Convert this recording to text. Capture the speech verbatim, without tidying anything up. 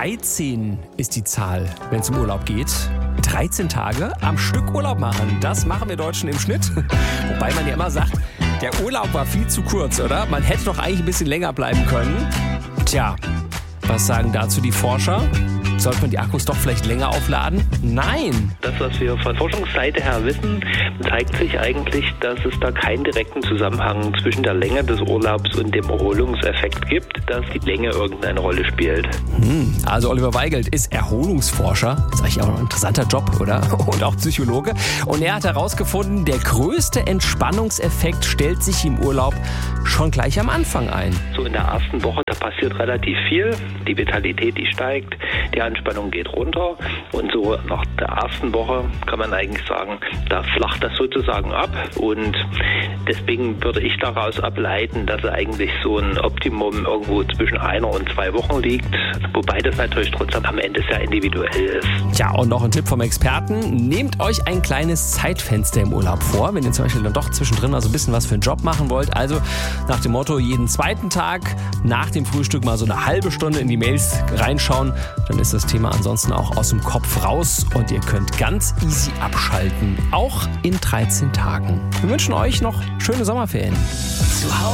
dreizehn ist die Zahl, wenn es um Urlaub geht. dreizehn Tage am Stück Urlaub machen, das machen wir Deutschen im Schnitt. Wobei man ja immer sagt, der Urlaub war viel zu kurz, oder? Man hätte doch eigentlich ein bisschen länger bleiben können. Tja, was sagen dazu die Forscher? Sollte man die Akkus doch vielleicht länger aufladen? Nein! Das, was wir von Forschungsseite her wissen, zeigt sich eigentlich, dass es da keinen direkten Zusammenhang zwischen der Länge des Urlaubs und dem Erholungseffekt gibt, dass die Länge irgendeine Rolle spielt. Hm, also Oliver Weigelt ist Erholungsforscher. Ist eigentlich auch ein interessanter Job, oder? Und auch Psychologe. Und er hat herausgefunden, der größte Entspannungseffekt stellt sich im Urlaub schon gleich am Anfang ein. So in der ersten Woche, da passiert relativ viel. Die Vitalität, die steigt, die Anspannung geht runter. Und so nach der ersten Woche kann man eigentlich sagen, da flacht das sozusagen ab. Und deswegen würde ich daraus ableiten, dass eigentlich so ein Optimum irgendwo zwischen einer und zwei Wochen liegt. Wobei das natürlich trotzdem am Ende sehr individuell ist. Tja, und noch ein Tipp vom Experten. Nehmt euch ein kleines Zeitfenster im Urlaub vor, wenn ihr zum Beispiel dann doch zwischendrin mal so ein bisschen was für einen Job machen wollt. Also nach dem Motto, jeden zweiten Tag nach dem Frühstück mal so eine halbe Stunde in die Mails reinschauen. Dann ist das Thema ansonsten auch aus dem Kopf raus und ihr könnt ganz easy abschalten. Auch in dreizehn Tagen. Wir wünschen euch noch schöne Sommerferien. Zu Hause